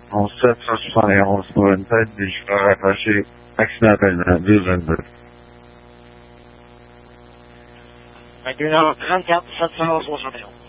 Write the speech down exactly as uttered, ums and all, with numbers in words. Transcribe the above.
En sept cent soixante et onze pour une tête des cheveux rapprochés, accidentellement, deux vingt-deux. vingt et une heures trente-quatre, sept cent soixante et onze.